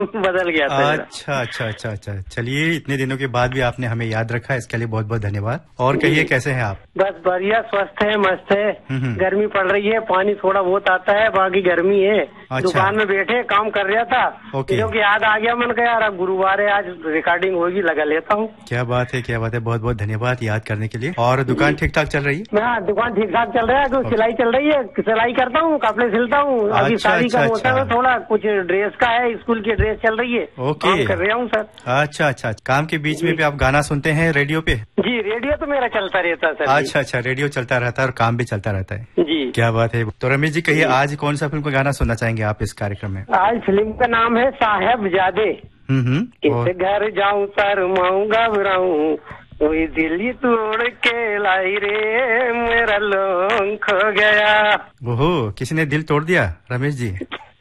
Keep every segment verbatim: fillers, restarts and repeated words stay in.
बदल गया था। अच्छा अच्छा अच्छा अच्छा, चलिए इतने दिनों के बाद भी आपने हमें याद रखा, इसके लिए बहुत बहुत धन्यवाद। और कहिए कैसे हैं आप? बस बढ़िया, स्वस्थ है, मस्त है। गर्मी पड़ रही है, पानी थोड़ा बहुत आता है, बाकी गर्मी है। अच्छा। दुकान में बैठे काम कर रहा था, क्योंकि याद आ गया, मन का यार अब गुरुवार है, आज रिकॉर्डिंग होगी, लगा लेता हूँ। क्या बात है, क्या बात है, बहुत बहुत धन्यवाद याद करने के लिए। और दुकान ठीक ठाक चल रही है? हाँ, दुकान ठीक ठाक चल रहा है, तो सिलाई चल रही है, सिलाई करता हूँ, कपड़े सिलता हूँ। अभी शादी का मौसम है, थोड़ा कुछ ड्रेस का है, स्कूल की ड्रेस चल रही है, काम कर रहा हूँ सर। अच्छा अच्छा, काम के बीच में भी आप गाना सुनते हैं रेडियो पे? जी, रेडियो तो मेरा चलता रहता है सर। अच्छा अच्छा, रेडियो चलता रहता है और काम भी चलता रहता है जी। क्या बात है। तो रमेश जी कहिए, आज कौन सा फिल्म का गाना सुनना चाहेंगे आप इस कार्यक्रम में? आज फिल्म का नाम है साहेबजादे। हम्म, किस घर जाऊं शर्माऊं घबराऊं, कोई दिल तोड़ के लाई रे, मेरा लोंग खो गया। ओहो, किसी ने दिल तोड़ दिया रमेश जी?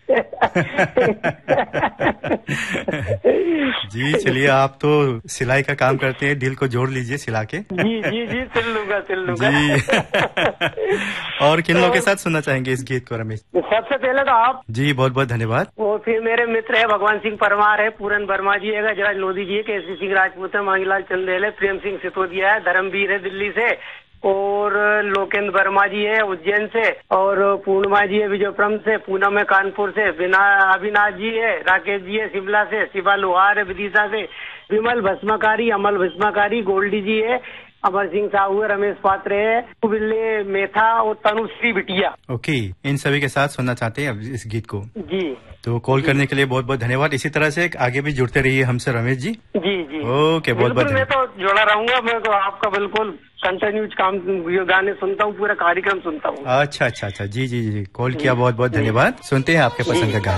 जी चलिए, आप तो सिलाई का काम करते हैं, दिल को जोड़ लीजिए सिला के। जी जी जी, सिल लूंगा सिल लूंगा जी। और किन लोगों के साथ सुनना चाहेंगे इस गीत को रमेश? सबसे पहले तो आप। जी बहुत बहुत धन्यवाद। वो फिर मेरे मित्र है, भगवान सिंह परमार है, पूरन वर्मा जी है, गजराज लोधी जी है, केसी सिंह राजपूत है, मांगीलाल चंदेल है, प्रेम सिंह सितोदिया है, धर्मवीर है दिल्ली से, और लोकेंद्र वर्मा जी है उज्जैन से, और पूर्णिमा जी है विजयपुरम से, पूनम है कानपुर से, बिना अविनाश जी है, राकेश जी है शिमला से, शिवा लोहार है विदिशा से, विमल भस्माकारी, अमल भस्माकारी, गोल्डी जी है, अमर सिंह साहू है, रमेश पात्र है, बिल्ले मेथा और तनुश्री बिटिया। ओके, इन सभी के साथ सुनना चाहते हैं अब इस गीत को? जी। तो कॉल करने के लिए बहुत बहुत धन्यवाद। इसी तरह से आगे भी जुड़ते रहिए हमसे रमेश जी। जी जी ओके, बहुत बहुत मैं तो जुड़ा रहूंगा, मैं तो आपका बिल्कुल कंटिन्यूज काम, गाने सुनता हूँ, पूरा कार्यक्रम सुनता हूँ। अच्छा अच्छा अच्छा, जी जी जी, कॉल किया बहुत बहुत धन्यवाद। सुनते हैं आपके पसंद का गाना।